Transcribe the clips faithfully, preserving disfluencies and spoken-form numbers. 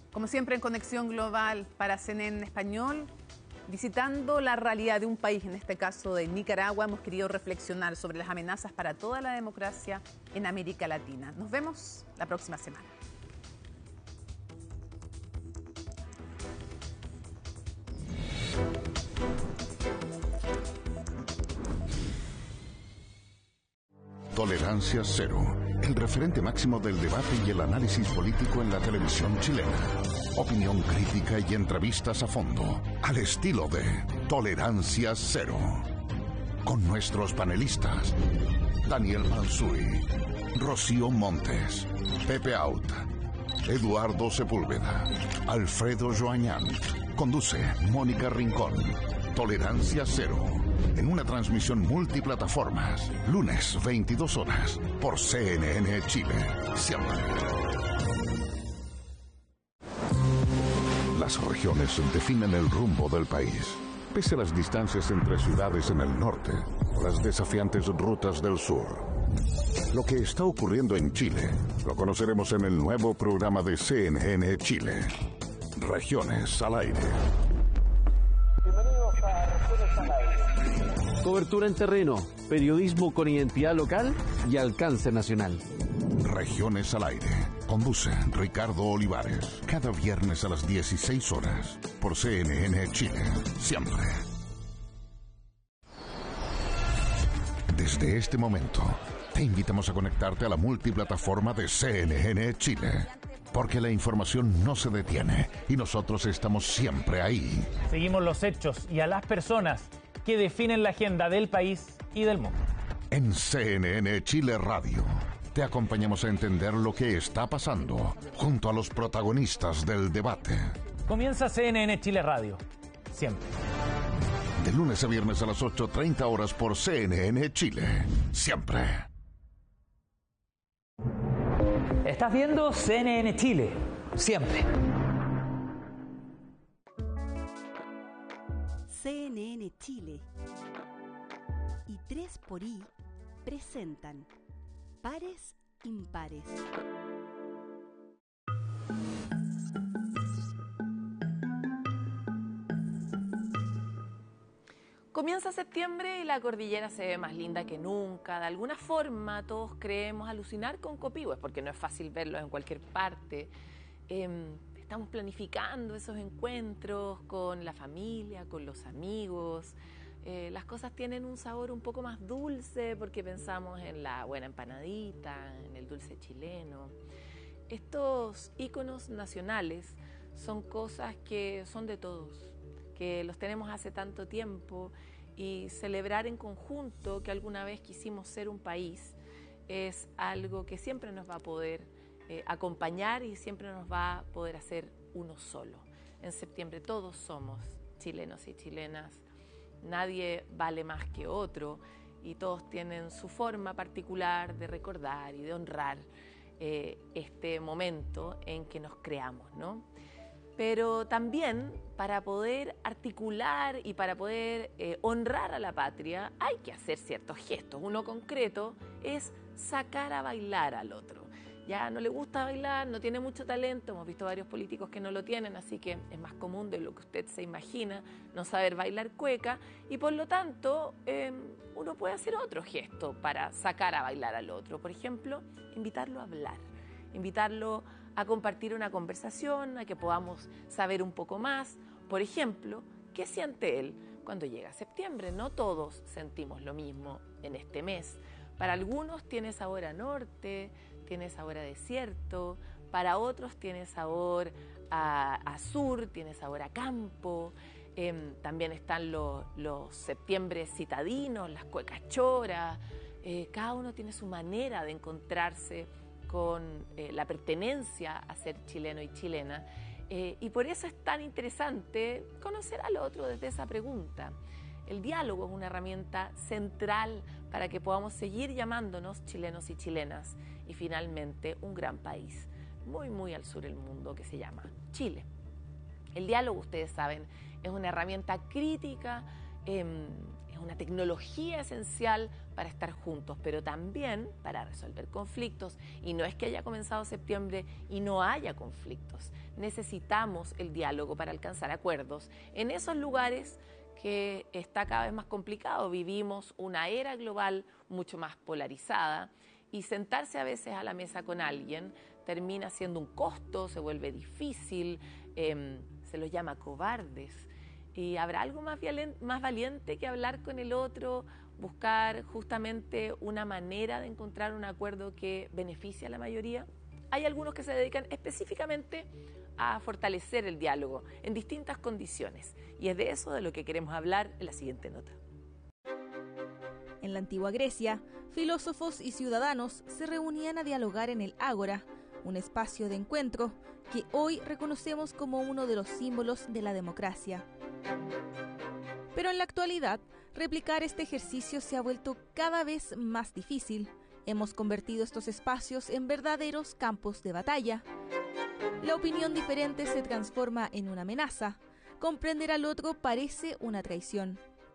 Como siempre en Conexión Global para C N N en español, visitando la realidad de un país, en este caso de Nicaragua, hemos querido reflexionar sobre las amenazas para toda la democracia en América Latina. Nos vemos la próxima semana. Tolerancia Cero, el referente máximo del debate y el análisis político en la televisión chilena. Opinión crítica y entrevistas a fondo, al estilo de Tolerancia Cero. Con nuestros panelistas, Daniel Mansuy, Rocío Montes, Pepe Out, Eduardo Sepúlveda, Alfredo Joañán. Conduce Mónica Rincón. Tolerancia Cero. En una transmisión multiplataformas, lunes veintidós horas, por C N N Chile. Siempre. Las regiones definen el rumbo del país. Pese a las distancias entre ciudades en el norte, las desafiantes rutas del sur. Lo que está ocurriendo en Chile, lo conoceremos en el nuevo programa de C N N Chile. Regiones al aire. Bienvenidos a Regiones al aire. Cobertura en terreno, periodismo con identidad local y alcance nacional. Regiones al aire. Conduce Ricardo Olivares. Cada viernes a las dieciséis horas por C N N Chile. Siempre. Desde este momento, te invitamos a conectarte a la multiplataforma de C N N Chile. Porque la información no se detiene y nosotros estamos siempre ahí. Seguimos los hechos y a las personas que definen la agenda del país y del mundo. En C N N Chile Radio te acompañamos a entender lo que está pasando junto a los protagonistas del debate. Comienza C N N Chile Radio. Siempre. De lunes a viernes a las ocho treinta horas por C N N Chile. Siempre. Estás viendo C N N Chile. Siempre. C N N Chile y tres por I presentan Pares Impares. Comienza septiembre y la cordillera se ve más linda que nunca. De alguna forma todos creemos alucinar con Copihue, porque no es fácil verlos en cualquier parte. Eh, estamos planificando esos encuentros con la familia, con los amigos. Eh, las cosas tienen un sabor un poco más dulce porque pensamos en la buena empanadita, en el dulce chileno. Estos íconos nacionales son cosas que son de todos, que los tenemos hace tanto tiempo, y celebrar en conjunto que alguna vez quisimos ser un país es algo que siempre nos va a poder eh, acompañar y siempre nos va a poder hacer uno solo. En septiembre todos somos chilenos y chilenas, nadie vale más que otro y todos tienen su forma particular de recordar y de honrar eh, este momento en que nos creamos, ¿no? Pero también para poder articular y para poder eh, honrar a la patria hay que hacer ciertos gestos. Uno concreto es sacar a bailar al otro. Ya no le gusta bailar, no tiene mucho talento, hemos visto varios políticos que no lo tienen, así que es más común de lo que usted se imagina no saber bailar cueca, y por lo tanto eh, uno puede hacer otro gesto para sacar a bailar al otro. Por ejemplo, invitarlo a hablar, invitarlo a compartir una conversación, a que podamos saber un poco más. Por ejemplo, ¿qué siente él cuando llega septiembre? No todos sentimos lo mismo en este mes. Para algunos tiene sabor a norte, tiene sabor a desierto, para otros tiene sabor a, a sur, tiene sabor a campo. Eh, también están los, los septiembres citadinos, las cuecas choras. Eh, cada uno tiene su manera de encontrarse con eh, la pertenencia a ser chileno y chilena, eh, y por eso es tan interesante conocer al otro desde esa pregunta. El diálogo es una herramienta central para que podamos seguir llamándonos chilenos y chilenas y finalmente un gran país muy muy al sur del mundo que se llama Chile. El diálogo, ustedes saben, es una herramienta crítica, eh, es una tecnología esencial para estar juntos, pero también para resolver conflictos. Y no es que haya comenzado septiembre y no haya conflictos. Necesitamos el diálogo para alcanzar acuerdos en esos lugares que está cada vez más complicado. Vivimos una era global mucho más polarizada y sentarse a veces a la mesa con alguien termina siendo un costo, se vuelve difícil, eh, se los llama cobardes. ¿Y habrá algo más, más valiente que hablar con el otro, buscar justamente una manera de encontrar un acuerdo que beneficie a la mayoría? Hay algunos que se dedican específicamente a fortalecer el diálogo en distintas condiciones. Y es de eso de lo que queremos hablar en la siguiente nota. En la antigua Grecia, filósofos y ciudadanos se reunían a dialogar en el ágora, un espacio de encuentro que hoy reconocemos como uno de los símbolos de la democracia. Pero en la actualidad, replicar este ejercicio se ha vuelto cada vez más difícil. Hemos convertido estos espacios en verdaderos campos de batalla. La opinión diferente se transforma en una amenaza. Comprender al otro parece una traición.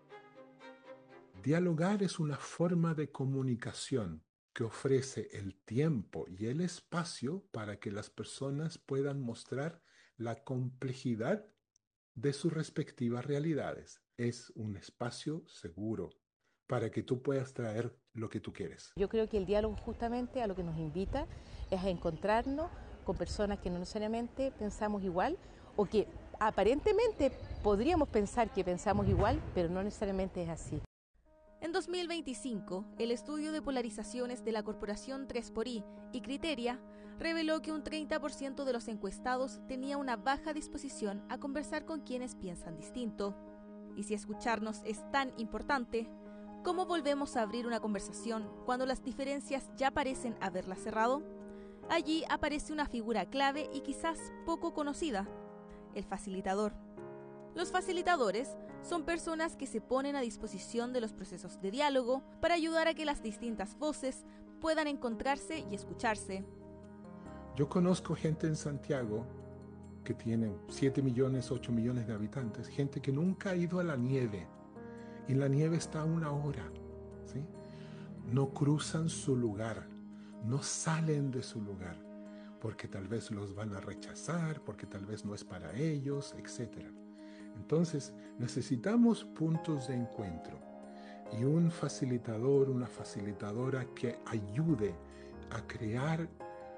Dialogar es una forma de comunicación que ofrece el tiempo y el espacio para que las personas puedan mostrar la complejidad de sus respectivas realidades. Es un espacio seguro para que tú puedas traer lo que tú quieres. Yo creo que el diálogo justamente a lo que nos invita es a encontrarnos con personas que no necesariamente pensamos igual o que aparentemente podríamos pensar que pensamos igual, pero no necesariamente es así. En dos mil veinticinco, el estudio de polarizaciones de la corporación tres por I y Criteria reveló que un treinta por ciento de los encuestados tenía una baja disposición a conversar con quienes piensan distinto. Y si escucharnos es tan importante, ¿cómo volvemos a abrir una conversación cuando las diferencias ya parecen haberla cerrado? Allí aparece una figura clave y quizás poco conocida, el facilitador. Los facilitadores son personas que se ponen a disposición de los procesos de diálogo para ayudar a que las distintas voces puedan encontrarse y escucharse. Yo conozco gente en Santiago que tiene siete millones, ocho millones de habitantes, gente que nunca ha ido a la nieve, y la nieve está a una hora, ¿sí? No cruzan su lugar, no salen de su lugar, porque tal vez los van a rechazar, porque tal vez no es para ellos, etcétera. Entonces, necesitamos puntos de encuentro y un facilitador, una facilitadora que ayude a crear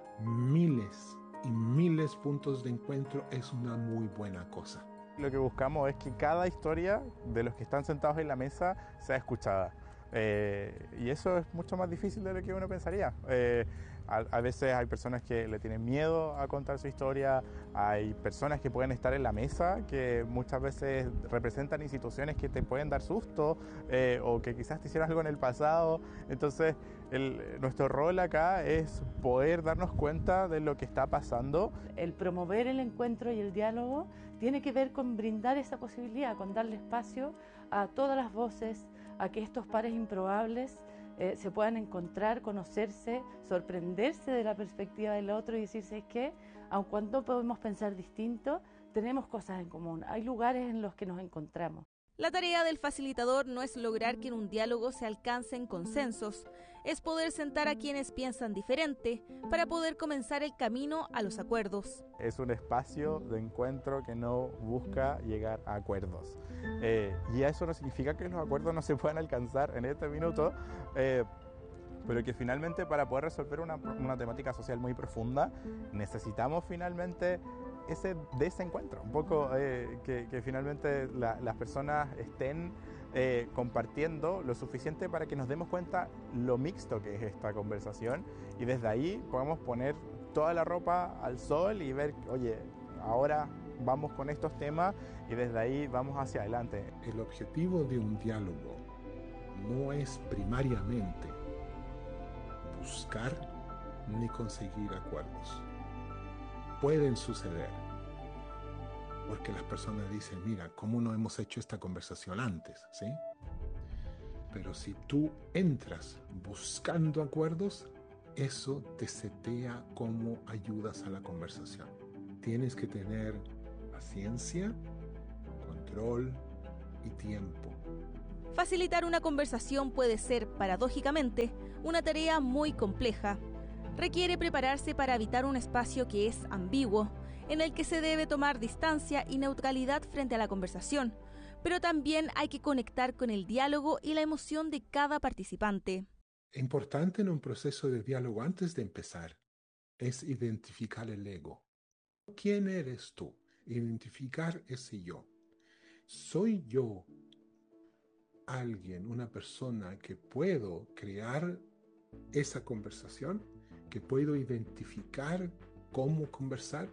miles y miles de puntos de encuentro es una muy buena cosa. Lo que buscamos es que cada historia de los que están sentados en la mesa sea escuchada. Eh, y eso es mucho más difícil de lo que uno pensaría. Eh, a, a veces hay personas que le tienen miedo a contar su historia, hay personas que pueden estar en la mesa que muchas veces representan instituciones que te pueden dar susto eh, o que quizás te hicieron algo en el pasado. Entonces el, nuestro rol acá es poder darnos cuenta de lo que está pasando. El promover el encuentro y el diálogo tiene que ver con brindar esa posibilidad, con darle espacio a todas las voces, a que estos pares improbables eh, se puedan encontrar, conocerse, sorprenderse de la perspectiva del otro y decirse que, aun cuando podemos pensar distinto, tenemos cosas en común, hay lugares en los que nos encontramos. La tarea del facilitador no es lograr que en un diálogo se alcancen consensos, es poder sentar a quienes piensan diferente para poder comenzar el camino a los acuerdos. Es un espacio de encuentro que no busca llegar a acuerdos. Eh, y eso no significa que los acuerdos no se puedan alcanzar en este minuto, eh, pero que finalmente para poder resolver una, una temática social muy profunda necesitamos finalmente ese desencuentro, un poco eh, que, que finalmente la, las personas estén eh, compartiendo lo suficiente para que nos demos cuenta lo mixto que es esta conversación y desde ahí podemos poner toda la ropa al sol y ver, oye, ahora vamos con estos temas y desde ahí vamos hacia adelante. El objetivo de un diálogo no es primariamente buscar ni conseguir acuerdos. Pueden suceder, porque las personas dicen, mira, ¿cómo no hemos hecho esta conversación antes? ¿Sí? Pero si tú entras buscando acuerdos, eso te setea cómo ayudas a la conversación. Tienes que tener paciencia, control y tiempo Facilitar una conversación puede ser, paradójicamente, una tarea muy compleja. Requiere prepararse para habitar un espacio que es ambiguo, en el que se debe tomar distancia y neutralidad frente a la conversación, pero también hay que conectar con el diálogo y la emoción de cada participante. Importante en un proceso de diálogo antes de empezar es identificar el ego. ¿Quién eres tú? Identificar ese yo. ¿Soy yo alguien, una persona que puedo crear esa conversación? ¿Que puedo identificar cómo conversar?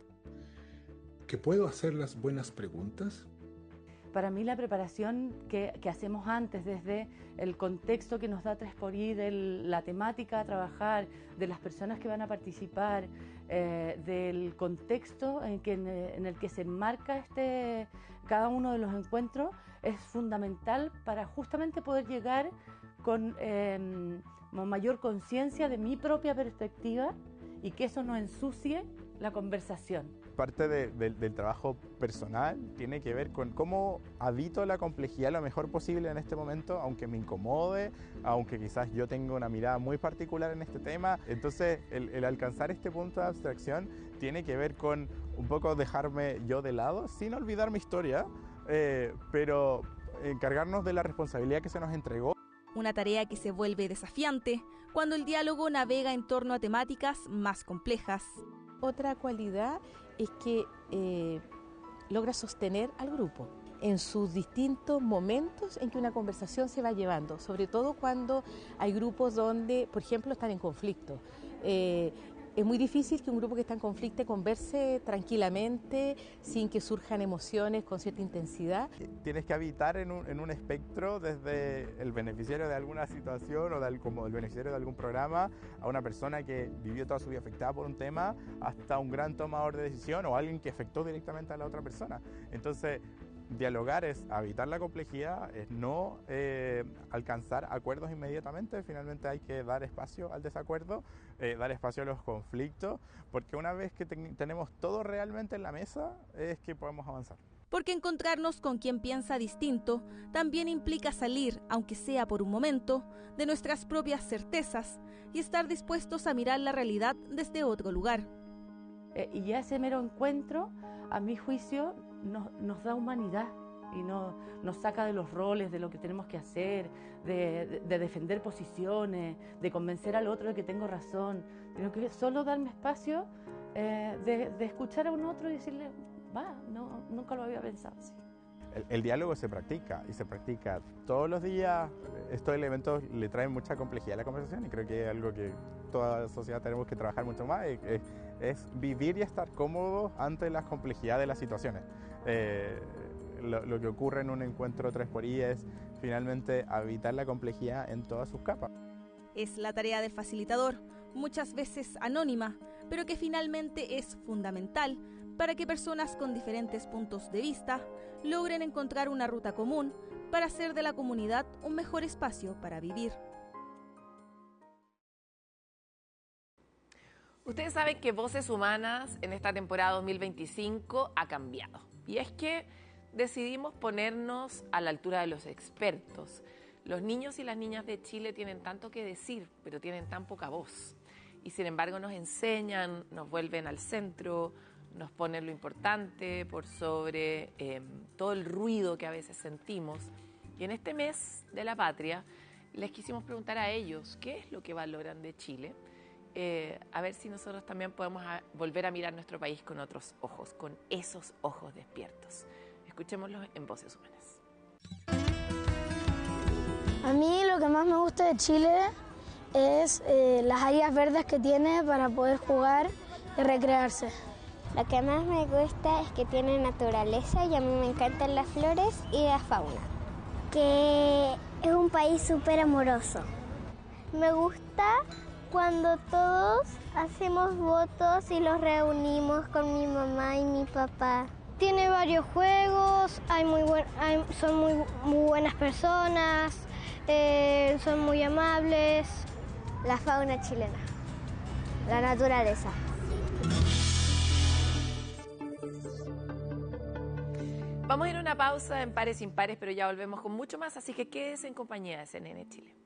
¿Que puedo hacer las buenas preguntas? Para mí la preparación que, que hacemos antes, desde el contexto que nos da tres por I, de la temática a trabajar, de las personas que van a participar, eh, del contexto en, que, en el que se enmarca este, cada uno de los encuentros, es fundamental para justamente poder llegar con eh, mayor conciencia de mi propia perspectiva y que eso no ensucie la conversación. Parte de, de, del trabajo personal tiene que ver con cómo habito la complejidad lo mejor posible en este momento, aunque me incomode, aunque quizás yo tenga una mirada muy particular en este tema. Entonces, el, el alcanzar este punto de abstracción tiene que ver con un poco dejarme yo de lado, sin olvidar mi historia, eh, pero encargarnos de la responsabilidad que se nos entregó. Una tarea que se vuelve desafiante cuando el diálogo navega en torno a temáticas más complejas. Otra cualidad es que eh, logra sostener al grupo en sus distintos momentos en que una conversación se va llevando, sobre todo cuando hay grupos donde, por ejemplo, están en conflicto. Eh, es muy difícil que un grupo que está en conflicto converse tranquilamente, sin que surjan emociones con cierta intensidad. Tienes que habitar en un, en un espectro desde el beneficiario de alguna situación o del, como el beneficiario de algún programa, a una persona que vivió toda su vida afectada por un tema, hasta un gran tomador de decisión o alguien que afectó directamente a la otra persona. Entonces, dialogar es habitar la complejidad, es no eh, alcanzar acuerdos inmediatamente, finalmente hay que dar espacio al desacuerdo, eh, dar espacio a los conflictos, porque una vez que te tenemos todo realmente en la mesa es que podemos avanzar. Porque encontrarnos con quien piensa distinto también implica salir, aunque sea por un momento, de nuestras propias certezas y estar dispuestos a mirar la realidad desde otro lugar. Eh, y ya ese mero encuentro, a mi juicio, nos, nos da humanidad y no, nos saca de los roles, de lo que tenemos que hacer, de, de, de defender posiciones, de convencer al otro de que tengo razón, sino que solo darme espacio eh, de, de escuchar a un otro y decirle, va, no, nunca lo había pensado así. El, el diálogo se practica y se practica todos los días. Estos elementos le traen mucha complejidad a la conversación y creo que es algo que toda la sociedad tenemos que trabajar mucho más. Es, es, es vivir y estar cómodos ante las complejidades de las situaciones. Eh, lo, lo que ocurre en un encuentro tres por I es finalmente habitar la complejidad en todas sus capas. Es la tarea del facilitador, muchas veces anónima, pero que finalmente es fundamental para que personas con diferentes puntos de vista logren encontrar una ruta común para hacer de la comunidad un mejor espacio para vivir. Ustedes saben que Voces Humanas en esta temporada dos mil veinticinco ha cambiado. Y es que decidimos ponernos a la altura de los expertos. Los niños y las niñas de Chile tienen tanto que decir, pero tienen tan poca voz. Y sin embargo nos enseñan, nos vuelven al centro, nos ponen lo importante por sobre eh, todo el ruido que a veces sentimos. Y en este mes de la patria les quisimos preguntar a ellos qué es lo que valoran de Chile, eh, a ver si nosotros también podemos a, volver a mirar nuestro país con otros ojos, con esos ojos despiertos. Escuchémoslos en Voces Humanas. A mí lo que más me gusta de Chile es eh, las áreas verdes que tiene para poder jugar y recrearse. Lo que más me gusta es que tiene naturaleza y a mí me encantan las flores y la fauna. Que es un país súper amoroso. Me gusta cuando todos hacemos votos y los reunimos con mi mamá y mi papá. Tiene varios juegos, hay muy buen, hay, son muy, muy buenas personas, eh, son muy amables. La fauna chilena, la naturaleza. Vamos a ir a una pausa en Pares Impares, pero ya volvemos con mucho más, así que quédese en compañía de C N N Chile.